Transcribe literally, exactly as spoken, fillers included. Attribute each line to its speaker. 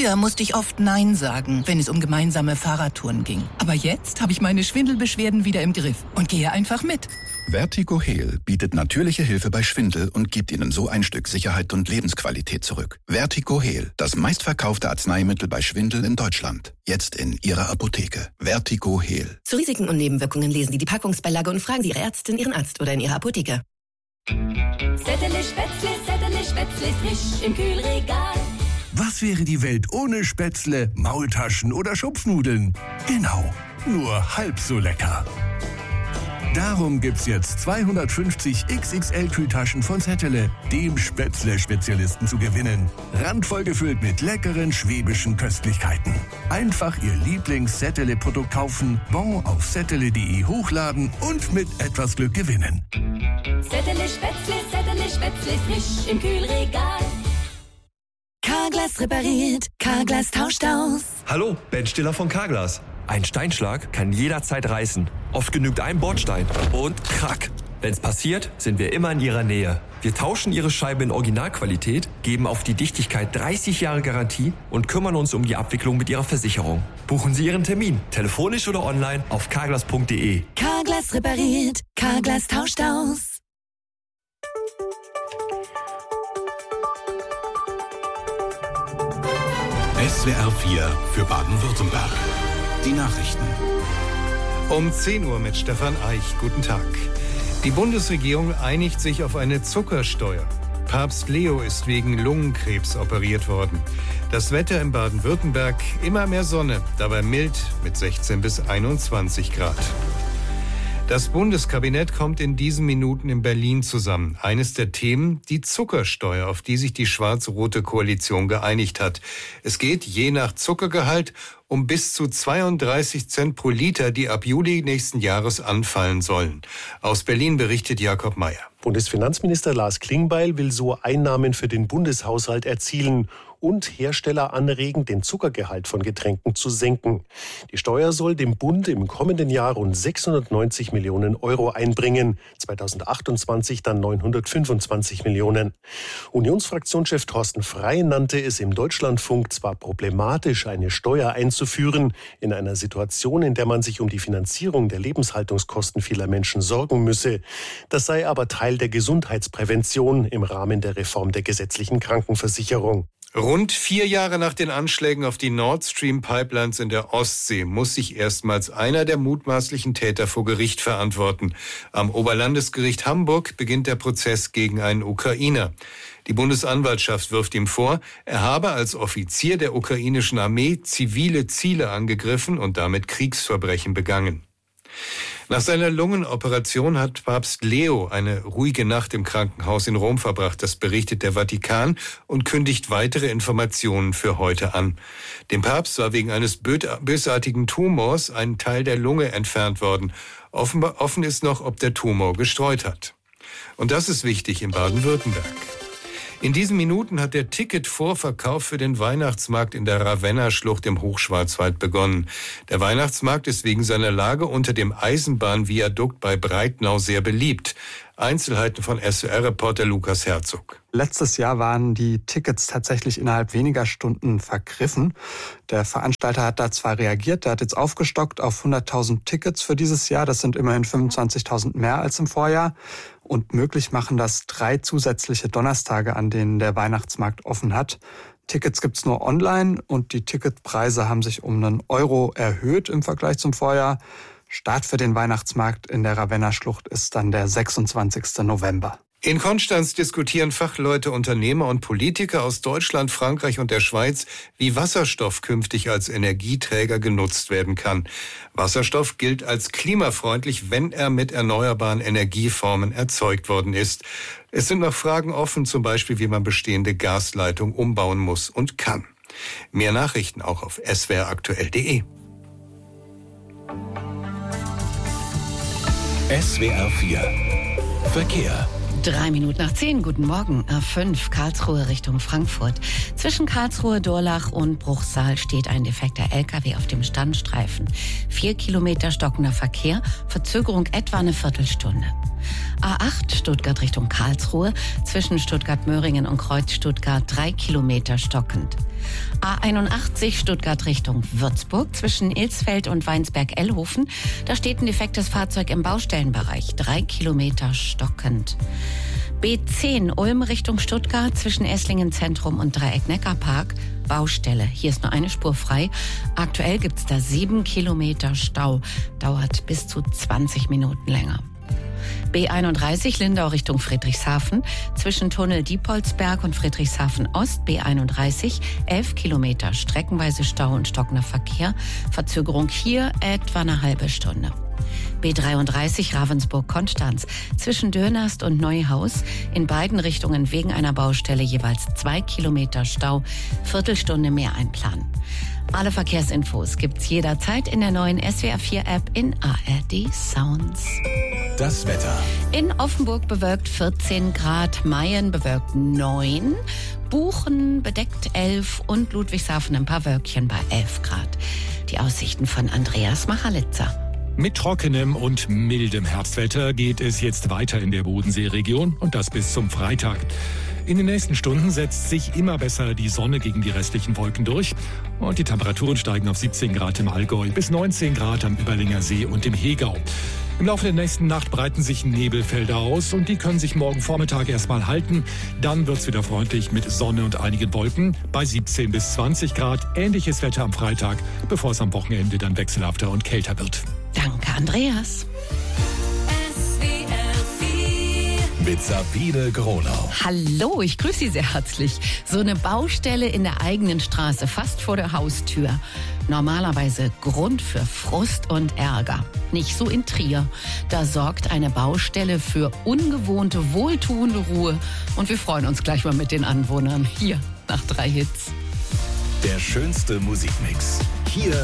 Speaker 1: Früher musste ich oft Nein sagen, wenn es um gemeinsame Fahrradtouren ging. Aber jetzt habe ich meine Schwindelbeschwerden wieder im Griff und gehe einfach mit.
Speaker 2: Vertigo Heal bietet natürliche Hilfe bei Schwindel und gibt Ihnen so ein Stück Sicherheit und Lebensqualität zurück. Vertigo Heal, das meistverkaufte Arzneimittel bei Schwindel in Deutschland. Jetzt in Ihrer Apotheke. Vertigo Heal.
Speaker 3: Zu Risiken und Nebenwirkungen lesen Sie die Packungsbeilage und fragen Sie Ihre Ärztin, Ihren Arzt oder in Ihrer Apotheke.
Speaker 4: Zettele Spätzle, Zettele Spätzle, frisch im Kühlregal.
Speaker 5: Was wäre die Welt ohne Spätzle, Maultaschen oder Schupfnudeln? Genau, nur halb so lecker. Darum gibt's jetzt zweihundertfünfzig X X L-Kühltaschen von Zettele, dem Spätzle-Spezialisten, zu gewinnen. Randvoll gefüllt mit leckeren schwäbischen Köstlichkeiten. Einfach Ihr Lieblings-Zettele-Produkt kaufen, Bon auf zettele punkt de hochladen und mit etwas Glück gewinnen.
Speaker 4: Zettele Spätzle, Zettele Spätzle, frisch im Kühlregal.
Speaker 3: Carglass repariert, Carglass tauscht aus.
Speaker 6: Hallo, Ben Stiller von Carglass. Ein Steinschlag kann jederzeit reißen. Oft genügt ein Bordstein und krack. Wenn's passiert, sind wir immer in Ihrer Nähe. Wir tauschen Ihre Scheibe in Originalqualität, geben auf die Dichtigkeit dreißig Jahre Garantie und kümmern uns um die Abwicklung mit Ihrer Versicherung. Buchen Sie Ihren Termin, telefonisch oder online auf carglass punkt de.
Speaker 3: Carglass repariert, Carglass tauscht aus.
Speaker 7: S W R vier für Baden-Württemberg. Die Nachrichten.
Speaker 8: Um zehn Uhr mit Stefan Eich. Guten Tag. Die Bundesregierung einigt sich auf eine Zuckersteuer. Papst Leo ist wegen Lungenkrebs operiert worden. Das Wetter in Baden-Württemberg, immer mehr Sonne, dabei mild mit sechzehn bis einundzwanzig Grad. Das Bundeskabinett kommt in diesen Minuten in Berlin zusammen. Eines der Themen, die Zuckersteuer, auf die sich die schwarz-rote Koalition geeinigt hat. Es geht je nach Zuckergehalt um bis zu zweiunddreißig Cent pro Liter, die ab Juli nächsten Jahres anfallen sollen. Aus Berlin berichtet Jakob Mayer.
Speaker 9: Bundesfinanzminister Lars Klingbeil will so Einnahmen für den Bundeshaushalt erzielen und Hersteller anregen, den Zuckergehalt von Getränken zu senken. Die Steuer soll dem Bund im kommenden Jahr rund sechshundertneunzig Millionen Euro einbringen, zweitausendachtundzwanzig dann neunhundertfünfundzwanzig Millionen. Unionsfraktionschef Thorsten Frey nannte es im Deutschlandfunk zwar problematisch, eine Steuer einzuführen, in einer Situation, in der man sich um die Finanzierung der Lebenshaltungskosten vieler Menschen sorgen müsse. Das sei aber Teil der Gesundheitsprävention im Rahmen der Reform der gesetzlichen Krankenversicherung.
Speaker 8: Rund vier Jahre nach den Anschlägen auf die Nord Stream Pipelines in der Ostsee muss sich erstmals einer der mutmaßlichen Täter vor Gericht verantworten. Am Oberlandesgericht Hamburg beginnt der Prozess gegen einen Ukrainer. Die Bundesanwaltschaft wirft ihm vor, er habe als Offizier der ukrainischen Armee zivile Ziele angegriffen und damit Kriegsverbrechen begangen. Nach seiner Lungenoperation hat Papst Leo eine ruhige Nacht im Krankenhaus in Rom verbracht. Das berichtet der Vatikan und kündigt weitere Informationen für heute an. Dem Papst war wegen eines bösartigen Tumors ein Teil der Lunge entfernt worden. Offenbar offen ist noch, ob der Tumor gestreut hat. Und das ist wichtig in Baden-Württemberg. In diesen Minuten hat der Ticketvorverkauf für den Weihnachtsmarkt in der Ravenna-Schlucht im Hochschwarzwald begonnen. Der Weihnachtsmarkt ist wegen seiner Lage unter dem Eisenbahnviadukt bei Breitnau sehr beliebt. Einzelheiten von S W R-Reporter Lukas Herzog.
Speaker 10: Letztes Jahr waren die Tickets tatsächlich innerhalb weniger Stunden vergriffen. Der Veranstalter hat da zwar reagiert, der hat jetzt aufgestockt auf hunderttausend Tickets für dieses Jahr. Das sind immerhin fünfundzwanzigtausend mehr als im Vorjahr. Und möglich machen das drei zusätzliche Donnerstage, an denen der Weihnachtsmarkt offen hat. Tickets gibt's nur online und die Ticketpreise haben sich um einen Euro erhöht im Vergleich zum Vorjahr. Start für den Weihnachtsmarkt in der Ravenna-Schlucht ist dann der sechsundzwanzigsten November.
Speaker 8: In Konstanz diskutieren Fachleute, Unternehmer und Politiker aus Deutschland, Frankreich und der Schweiz, wie Wasserstoff künftig als Energieträger genutzt werden kann. Wasserstoff gilt als klimafreundlich, wenn er mit erneuerbaren Energieformen erzeugt worden ist. Es sind noch Fragen offen, zum Beispiel, wie man bestehende Gasleitungen umbauen muss und kann. Mehr Nachrichten auch auf s w r aktuell punkt de.
Speaker 7: S W R vier Verkehr.
Speaker 11: Drei Minuten nach zehn, guten Morgen. A fünf, Karlsruhe Richtung Frankfurt. Zwischen Karlsruhe, Durlach und Bruchsal steht ein defekter L K W auf dem Standstreifen. Vier Kilometer stockender Verkehr, Verzögerung etwa eine Viertelstunde. A acht, Stuttgart Richtung Karlsruhe. Zwischen Stuttgart-Möhringen und Kreuz Stuttgart drei Kilometer stockend. A einundachtzig Stuttgart Richtung Würzburg zwischen Ilsfeld und Weinsberg-Ellhofen. Da steht ein defektes Fahrzeug im Baustellenbereich. Drei Kilometer stockend. B zehn Ulm Richtung Stuttgart zwischen Esslingen Zentrum und Dreieck-Neckar-Park. Baustelle. Hier ist nur eine Spur frei. Aktuell gibt es da sieben Kilometer Stau. Dauert bis zu zwanzig Minuten länger. B einunddreißig Lindau Richtung Friedrichshafen. Zwischen Tunnel Diepoldsberg und Friedrichshafen Ost B einunddreißig. elf Kilometer streckenweise Stau und stockender Verkehr. Verzögerung hier etwa eine halbe Stunde. B dreiunddreißig Ravensburg-Konstanz zwischen Dürnast und Neuhaus. In beiden Richtungen wegen einer Baustelle jeweils zwei Kilometer Stau. Viertelstunde mehr einplanen. Alle Verkehrsinfos gibt's jederzeit in der neuen S W R vier App in A R D Sounds.
Speaker 7: Das Wetter.
Speaker 11: In Offenburg bewölkt vierzehn Grad, Mayen bewölkt neun, Buchen bedeckt elf und Ludwigshafen ein paar Wölkchen bei elf Grad. Die Aussichten von Andreas Machalitzer.
Speaker 12: Mit trockenem und mildem Herbstwetter geht es jetzt weiter in der Bodenseeregion und das bis zum Freitag. In den nächsten Stunden setzt sich immer besser die Sonne gegen die restlichen Wolken durch und die Temperaturen steigen auf siebzehn Grad im Allgäu bis neunzehn Grad am Überlinger See und im Hegau. Im Laufe der nächsten Nacht breiten sich Nebelfelder aus und die können sich morgen Vormittag erstmal halten. Dann wird's wieder freundlich mit Sonne und einigen Wolken bei siebzehn bis zwanzig Grad. Ähnliches Wetter am Freitag, bevor es am Wochenende dann wechselhafter und kälter wird.
Speaker 11: Danke, Andreas.
Speaker 7: Mit Sabine Gronau.
Speaker 11: Hallo, ich grüße Sie sehr herzlich. So eine Baustelle in der eigenen Straße, fast vor der Haustür. Normalerweise Grund für Frust und Ärger. Nicht so in Trier. Da sorgt eine Baustelle für ungewohnte, wohltuende Ruhe. Und wir freuen uns gleich mal mit den Anwohnern. Hier, nach drei Hits.
Speaker 7: Der schönste Musikmix. Hier